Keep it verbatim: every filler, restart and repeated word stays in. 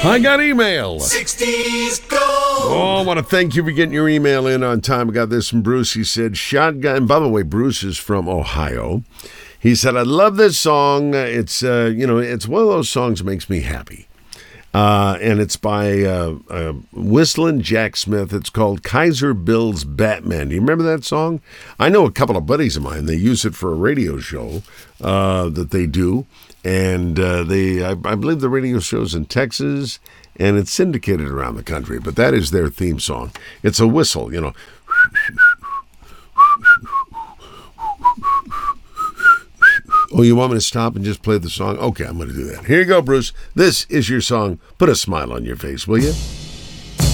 I got email. sixties Gold. Oh, I want to thank you for getting your email in on time. I got this from Bruce. He said, Shotgun. And by the way, Bruce is from Ohio. He said, I love this song. It's, uh, you know, it's one of those songs that makes me happy. Uh, and it's by uh, uh, Whistling Jack Smith. It's called Kaiser Bill's Batman. Do you remember that song? I know a couple of buddies of mine. They use it for a radio show uh, that they do. And uh, they, I, I believe the radio show's in Texas, and it's syndicated around the country. But that is their theme song. It's a whistle, you know. Oh, you want me to stop and just play the song? Okay, I'm going to do that. Here you go, Bruce. This is your song. Put a smile on your face, will you?